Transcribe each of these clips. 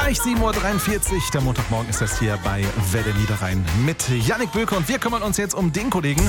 Gleich 7.43 Uhr, der Montagmorgen ist das hier bei Welle Niederrhein mit Yannick Böke und wir kümmern uns jetzt um den Kollegen.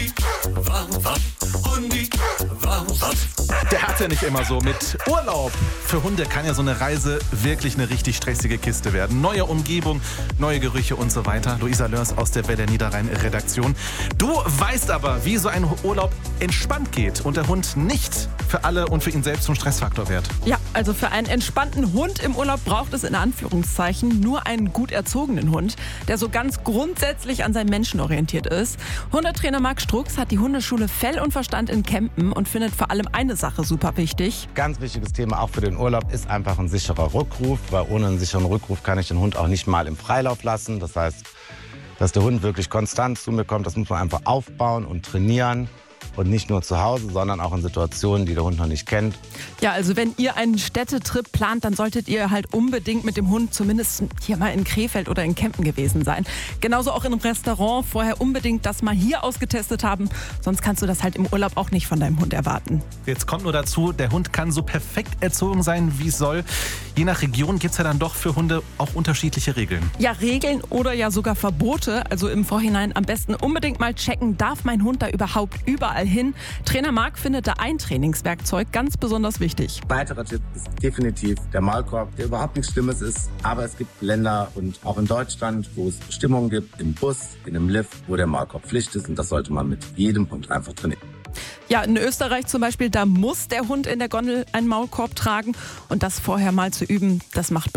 Der hat ja nicht immer so mit Urlaub. Für Hunde kann ja so eine Reise wirklich eine richtig stressige Kiste werden. Neue Umgebung, neue Gerüche und so weiter. Luisa Lörs aus der Welle Niederrhein Redaktion. Du weißt aber, wie so ein Urlaub entspannt geht und der Hund nicht für alle und für ihn selbst zum Stressfaktor wird. Ja, also für einen entspannten Hund im Urlaub braucht es in Anführungszeichen nur einen gut erzogenen Hund, der so ganz grundsätzlich an seinen Menschen orientiert ist. Hundetrainer Marc Strux hat die Hundeschule Fell und Verstand in Kempen und findet vor allem eine Sache super wichtig. Ganz wichtiges Thema auch für den Urlaub ist einfach ein sicherer Rückruf, weil ohne einen sicheren Rückruf kann ich den Hund auch nicht mal im Freilauf lassen. Das heißt, dass der Hund wirklich konstant zu mir kommt, das muss man einfach aufbauen und trainieren. Und nicht nur zu Hause, sondern auch in Situationen, die der Hund noch nicht kennt. Ja, also wenn ihr einen Städtetrip plant, dann solltet ihr halt unbedingt mit dem Hund zumindest hier mal in Krefeld oder in Kempen gewesen sein. Genauso auch in einem Restaurant vorher unbedingt das mal hier ausgetestet haben. Sonst kannst du das halt im Urlaub auch nicht von deinem Hund erwarten. Jetzt kommt nur dazu, der Hund kann so perfekt erzogen sein, wie es soll. Je nach Region gibt es ja dann doch für Hunde auch unterschiedliche Regeln. Ja, Regeln oder ja sogar Verbote. Also im Vorhinein am besten unbedingt mal checken, darf mein Hund da überhaupt überall hin? Trainer Marc findet da ein Trainingswerkzeug ganz besonders wichtig. Weiterer Tipp ist definitiv der Maulkorb, der überhaupt nichts Schlimmes ist. Aber es gibt Länder und auch in Deutschland, wo es Bestimmungen gibt, im Bus, in einem Lift, wo der Maulkorb Pflicht ist. Und das sollte man mit jedem Hund einfach trainieren. Ja, in Österreich zum Beispiel, da muss der Hund in der Gondel einen Maulkorb tragen. Und das vorher mal zu üben, das macht